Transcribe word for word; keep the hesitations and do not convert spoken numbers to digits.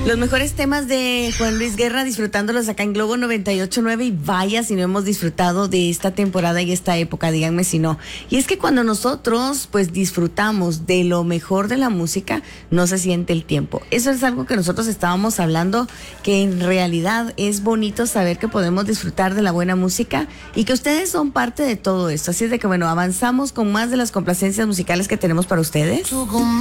Los mejores temas de Juan Luis Guerra, disfrutándolos acá en Globo noventa y ocho punto nueve. Y vaya si no hemos disfrutado de esta temporada y esta época, díganme si no. Y es que cuando nosotros pues disfrutamos de lo mejor de la música, no se siente el tiempo. Eso es algo que nosotros estábamos hablando, que en realidad es bonito saber que podemos disfrutar de la buena música y que ustedes son parte de todo esto. Así es de que bueno, avanzamos con más de las complacencias musicales que tenemos para ustedes.